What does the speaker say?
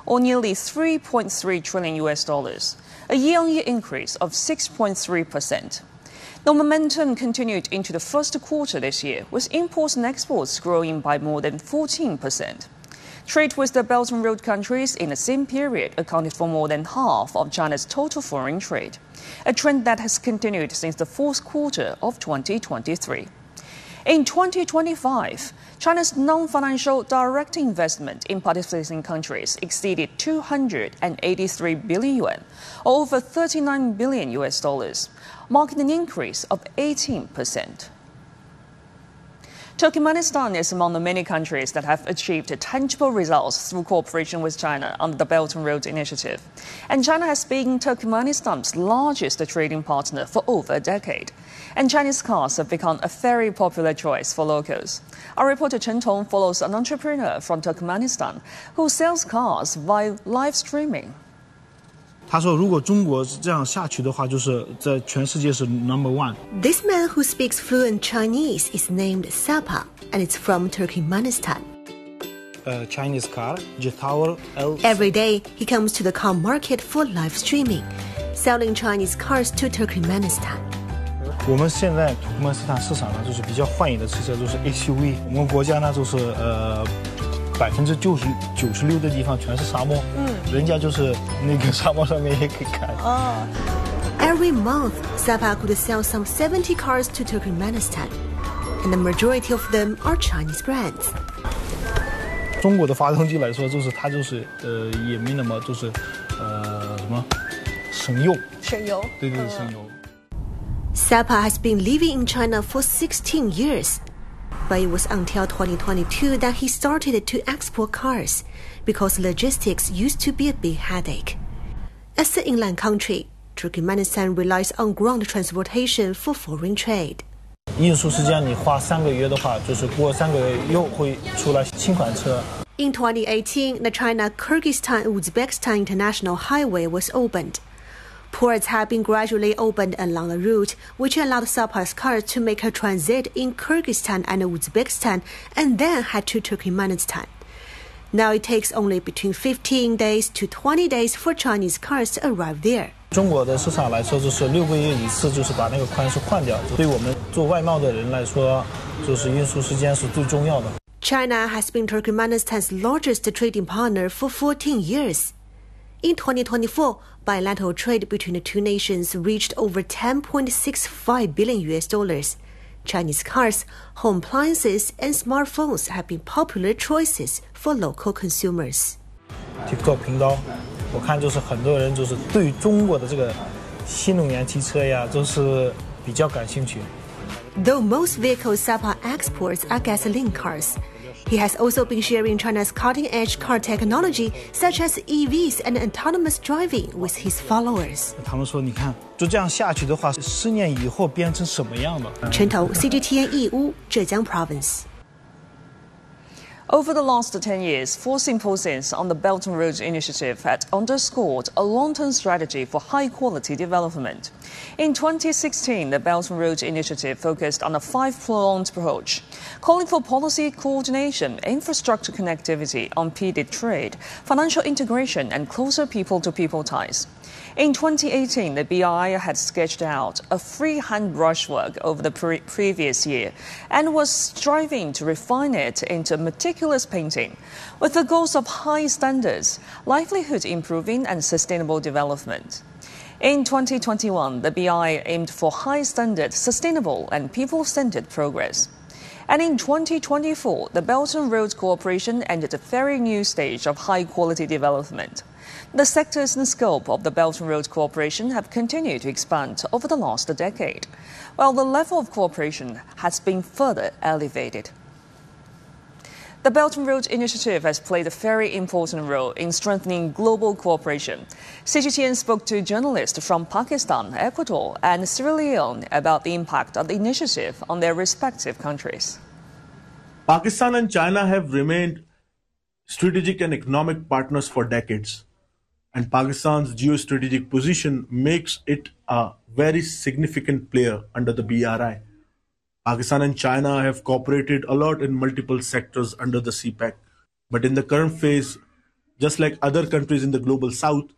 or nearly 3.3 trillion US dollars, a year-on-year increase of 6.3%. The momentum continued into the first quarter this year, with imports and exports growing by more than 14%. Trade with the Belt and Road countries in the same period accounted for more than half of China's total foreign trade, a trend that has continued since the fourth quarter of 2023. In 2025, China's non-financial direct investment in participating countries exceeded 283 billion yuan, or over 39 billion US dollars, marking an increase of 18%. Turkmenistan is among the many countries that have achieved tangible results through cooperation with China under the Belt and Road Initiative. And China has been Turkmenistan's largest trading partner for over a decade. And Chinese cars have become a very popular choice for locals. Our reporter Chen Tong follows an entrepreneur from Turkmenistan who sells cars via live streaming. 他说：“如果中国这样下去的话，就是在全世界是 #1。” This man who speaks fluent Chinese is named Sapa, and it's from Turkmenistan. Chinese car, Jetower L. Every day, he comes to the car market for live streaming, selling Chinese cars to Turkmenistan. 我们现在土库曼斯坦市场呢，就是比较欢迎的汽车都是 SUV。我们国家呢，就是96%的地方全是沙漠，人家就是那个沙漠上面也可以开。 Every month, Sapa could sell some 70 cars to Turkmenistan, and the majority of them are Chinese brands. 中国的发动机来说，就是它就是也没那么就是什么省油。 省油。 对对，省油。 Sapa has been living in China for 16 years. But it was until 2022 that he started to export cars, because logistics used to be a big headache. As an inland country, Turkmenistan relies on ground transportation for foreign trade. 运输时间你花3个月的话，就是过3个月又会出来新款车。 In 2018, the China-Kyrgyzstan-Uzbekistan International Highway was opened. Ports have been gradually opened along the route, which allowed Sapa's cars to make a transit in Kyrgyzstan and Uzbekistan and then head to Turkmenistan. Now it takes only between 15 days to 20 days for Chinese cars to arrive there. 中国的市场来说，就是6个月一次，就是把那个宽束换掉。对我们做外贸的人来说，就是运输时间是最重要的。 China has been Turkmenistan's largest trading partner for 14 years. In 2024, bilateral trade between the two nations reached over 10.65 billion US dollars. Chinese cars, home appliances, and smartphones have been popular choices for local consumers. TikTok 频道，我看就是很多人就是对中国的这个新能源汽车呀，都是比较感兴趣。 Though most vehicles Sapa exports are gasoline cars, he has also been sharing China's cutting-edge car technology, such as EVs and autonomous driving, with his followers. 他们说，你看，就这样下去的话，10年以后变成什么样的？ 陈彤 CGTN 义乌，浙江 Province. Over the last 10 years, 4 symposiums on the Belt and Road Initiative had underscored a long-term strategy for high-quality development. In 2016, the Belt and Road Initiative focused on a 5-pronged approach, calling for policy coordination, infrastructure connectivity, unpeded trade, financial integration, and closer people-to-people ties. In 2018, the BRI had sketched out a freehand brushwork over the previous year and was striving to refine it into meticulous painting, with the goals of high standards, livelihood improving, and sustainable development. In 2021, the BRI aimed for high standard, sustainable, and people-centered progress. And in 2024, the Belt and Road Cooperation entered a very new stage of high-quality development. The sectors and scope of the Belt and Road Cooperation have continued to expand over the last decade, while the level of cooperation has been further elevated. The Belt and Road Initiative has played a very important role in strengthening global cooperation. CGTN spoke to journalists from Pakistan, Ecuador, and Sierra Leone about the impact of the initiative on their respective countries. Pakistan and China have remained strategic and economic partners for decades. And Pakistan's geostrategic position makes it a very significant player under the BRI. Pakistan and China have cooperated a lot in multiple sectors under the CPEC. But in the current phase, just like other countries in the global south,